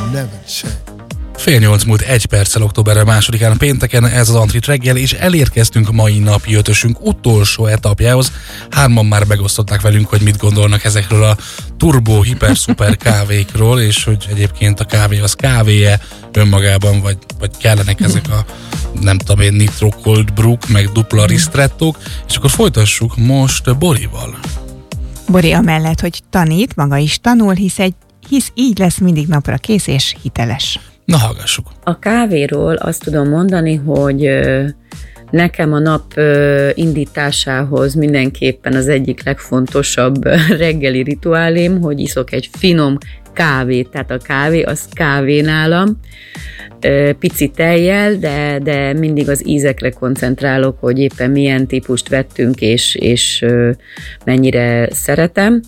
Fél 8 múlt 1 perccel október 2-án pénteken, ez az Antrit reggel, és elérkeztünk mai napi ötösünk utolsó etapjához. 3-an már megosztották velünk, hogy mit gondolnak ezekről a turbo, hiper, szuper kávékról, és hogy egyébként a kávé az kávéje önmagában, vagy kellenek ezek a nem tudom én, nitro cold brew, meg dupla ristrettók, és akkor folytassuk most Borival. Bori amellett, hogy tanít, maga is tanul, hisz így lesz mindig napra kész és hiteles. Na, hallgassuk. A kávéról azt tudom mondani, hogy nekem a nap indításához mindenképpen az egyik legfontosabb reggeli rituálém, hogy iszok egy finom kávét, tehát a kávé az kávé nálam, pici tejjel, de mindig az ízekre koncentrálok, hogy éppen milyen típust vettünk, és mennyire szeretem.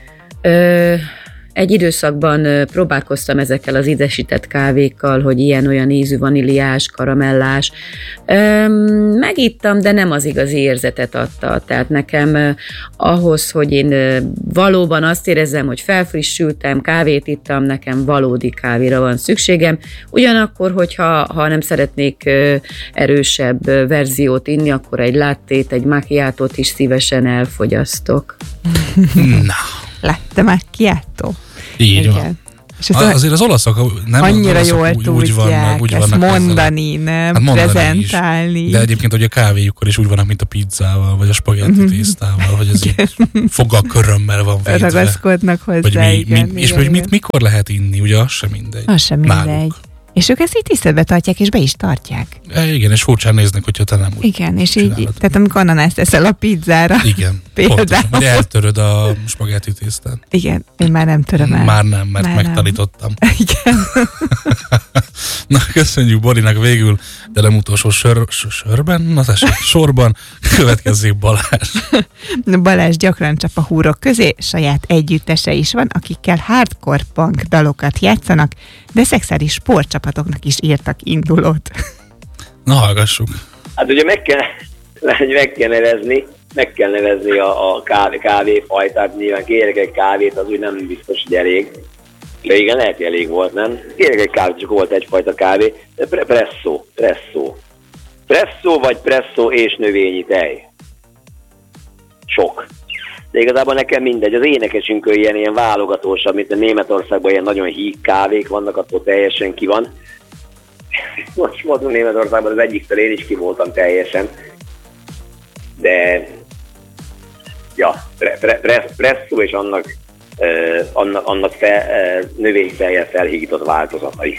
Egy időszakban próbálkoztam ezekkel az ízesített kávékkal, hogy ilyen-olyan ízű, vaníliás, karamellás. Megittam, de nem az igazi érzetet adta. Tehát nekem ahhoz, hogy én valóban azt érezzem, hogy felfrissültem, kávét ittam, nekem valódi kávéra van szükségem. Ugyanakkor, hogyha nem szeretnék erősebb verziót inni, akkor egy lattét, egy macchiatót is szívesen elfogyasztok. Na. Latte macchiato. Így van. És azért az olaszok nem annyira az jól tudják ezt mondani, nem? Hát prezentálni. Is. De egyébként, hogy a kávéjukkal is úgy vannak, mint a pizzával, vagy a spagetti tésztával, hogy ez így fogakörömmel van védve. Ragaszkodnak hozzá, vagy igen. És hogy mikor lehet inni, ugye az sem mindegy. Az sem mindegy. Náluk. És ők ezt így tiszteletbe tartják, és be is tartják. Igen, és furcsán néznek, hogyha te nem úgy. Igen, és így, tehát amikor ananászt teszel a pizzára. Igen, pontosan, vagy eltöröd a spagetti tésztát. Igen, én már nem töröm el. Már nem, mert megtanítottam. Igen. Na, köszönjük Borinak végül, de nem utolsó sorban következzék Balázs. Balázs gyakran csap a húrok közé, saját együttese is van, akikkel hardcore punk dalokat játszanak, de szexuális sportcsapatoknak is írtak indulót. Na, hallgassuk. Hát ugye meg kell nevezni a kávéfajtát, nyilván kérek egy kávét, az úgy nem biztos, hogy elég. De igen, lehet, hogy elég volt, nem? Kérek egy kávét, csak volt egyfajta kávé, de presszó vagy presszó és növényi tej. Sok. De igazából nekem mindegy, az énekesünkön ilyen válogatósabb, mint a Németországban ilyen nagyon híg kávék vannak, attól teljesen ki van. Most voltunk Németországban, az egyiktől én is ki voltam teljesen. De ja, presszó és annak növénytejjel felhígított változatai.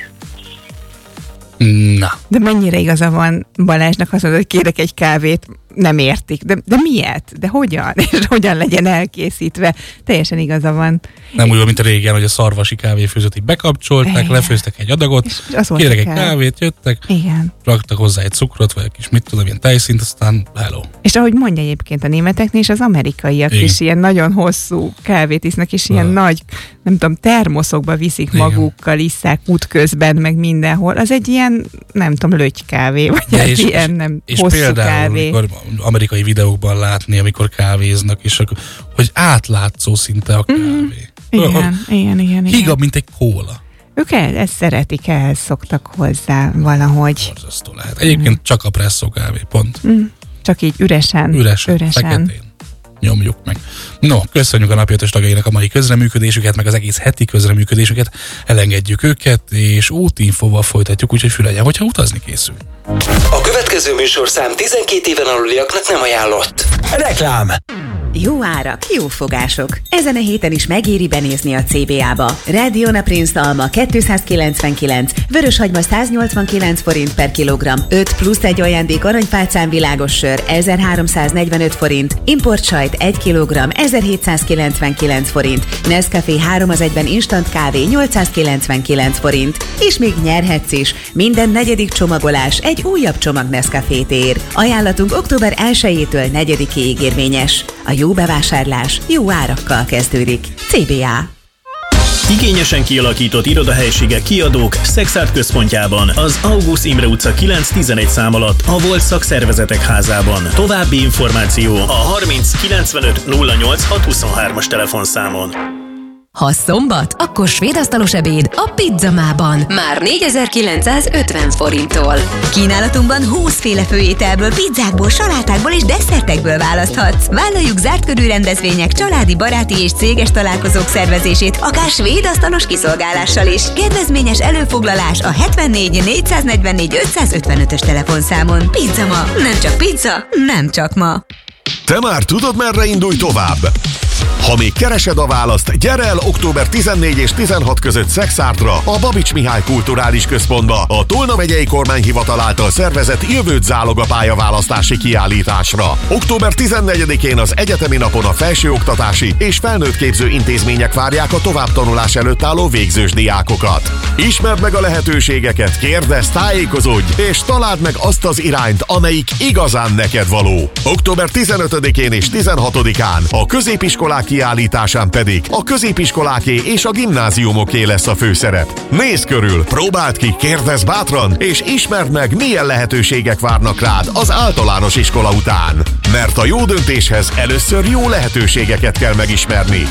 Na. De mennyire igaza van Balázsnak, azt mondod, hogy kérek egy kávét, nem értik. De miért? De hogyan? És hogyan legyen elkészítve? Teljesen igaza van. Nem úgy, mint a régen, hogy a szarvasi kávéfőzőt így bekapcsolták, lefőztek egy adagot, kérek egy kávét, jöttek, raktak hozzá egy cukrot, vagy egy kis mit tudom, ilyen tejszint, aztán hello. És ahogy mondja egyébként a németeknél, és az amerikaiak is ilyen nagyon hosszú kávét isznak, és ilyen nagy, nem tudom, termoszokba viszik magukkal, isszák útközben, meg mindenhol. Az egy ilyen, nem tudom, lötykávé, vagy egy ilyen nem és hosszú például, kávé. Amerikai videókban látni, amikor kávéznak, és akkor, hogy átlátszó szinte a kávé. Igen. Hígabb, mint egy kóla. Ők ezt szeretik, ehhez szoktak hozzá valahogy. Borzasztó lehet. Egyébként csak a presszó kávé, pont. Csak így üresen. Feketén. Nyomjuk meg. No, köszönjük a napi ötös tagjainak a mai közreműködésüket, meg az egész heti közreműködésüket. Elengedjük őket, és útinfóval folytatjuk, úgyhogy füleljen, hogyha utazni készül. A következő műsorszám 12 éven aluliaknak nem ajánlott. Reklám! Jó árak, jó fogások. Ezen a héten is megéri benézni a CBA-ba. Radiona Prince alma 299, vöröshagyma 189 forint per kilogramm, 5 plusz egy ajándék aranypálcán világos sör 1345 forint, importsajt 1 kilogramm 1799 forint, Nescafé 3 az 1-ben instant kávé 899 forint, és még nyerhetsz is. Minden negyedik csomagolás egy újabb csomag Nescafét ér. Ajánlatunk október 1-től 4-ig érvényes. A jó bevásárlás jó árakkal kezdődik. CBA. Igényesen kialakított irodahelyiségek kiadók Szexárd központjában, az August Imre utca 9-11 szám alatt, a Volt Szakszervezetek házában. További információ a 30 95 08 623-as telefonszámon. Ha szombat, akkor svédasztalos ebéd a Pizzamában. Már 4950 forinttól. Kínálatunkban 20 féle főételből, pizzákból, salátákból és desszertekből választhatsz. Vállaljuk zárt körű rendezvények, családi, baráti és céges találkozók szervezését, akár svédasztalos kiszolgálással is. Kedvezményes előfoglalás a 74 444 555-ös telefonszámon. Pizzama, nem csak pizza, nem csak ma. Te már tudod, merre indulj tovább? Ha még keresed a választ, gyere el október 14 és 16 között Szexárdra, a Babics Mihály Kulturális Központba, a Tolna megyei kormányhivatal által szervezett Jövőt zálog a pályaválasztási kiállításra. Október 14-én az egyetemi napon a felsőoktatási és felnőttképző intézmények várják a továbbtanulás előtt álló végzős diákokat. Ismerd meg a lehetőségeket, kérdezz, tájékozódj, és találd meg azt az irányt, amelyik igazán neked való. Október 15-én és 16-án a középiskolák kiállításán pedig a középiskoláké és a gimnáziumoké lesz a főszerep. Nézz körül, próbáld ki, kérdezz bátran, és ismerd meg, milyen lehetőségek várnak rád az általános iskola után. Mert a jó döntéshez először jó lehetőségeket kell megismerni.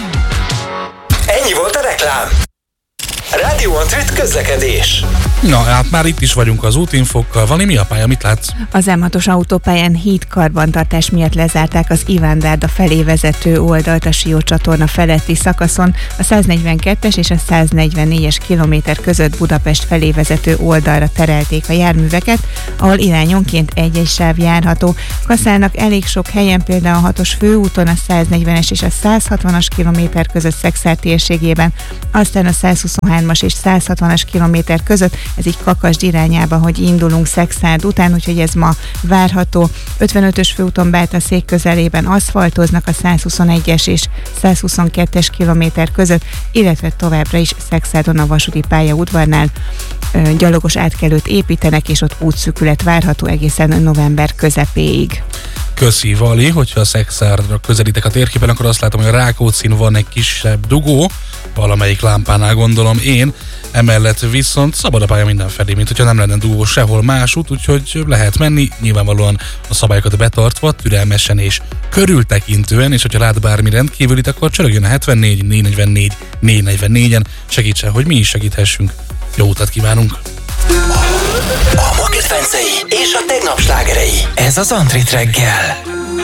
Ennyi volt a reklám. Rádió Antrit közlekedés. Na, hát már itt is vagyunk az útinfokkal. Vani, mi a pálya, mit látsz? Az M6-os autópályán hídkarbantartás miatt lezárták az Iván Dárda felé vezető oldalt a Sió csatorna feletti szakaszon, a 142-es és a 144-es kilométer között Budapest felé vezető oldalra terelték a járműveket, ahol irányonként egy-egy sáv járható. Kaszálnak elég sok helyen, például a 6-os főúton, a 140-es és a 160-as kilométer között Szexárd térségében, aztán a 123-as és 160-as kilométer között, ez így Kakasd irányába, hogy indulunk Szexárd után, úgyhogy ez ma várható. 55-ös főúton Báta-szék közelében aszfaltoznak a 121-es és 122-es kilométer között, illetve továbbra is Szexárdon a vasúti pályaudvarnál gyalogos átkelőt építenek, és ott útszűkület várható egészen november közepéig. Köszi, Vali, hogyha a Szexárdra közelítek a térképen, akkor azt látom, hogy a Rákóczin van egy kisebb dugó, valamelyik lámpánál gondolom én, emellett viszont szabad a pálya mindenfelé, mint hogyha nem lenne dugó sehol másút, úgyhogy lehet menni, nyilvánvalóan a szabályokat betartva, türelmesen és körültekintően, és hogyha lát bármi rendkívülit, akkor csörögjön a 74 444 444-en, segítsen, hogy mi is segíthessünk. Jó utat kívánunk! A ma kedvencei és a tegnap slágerei. Ez az Antrit reggel.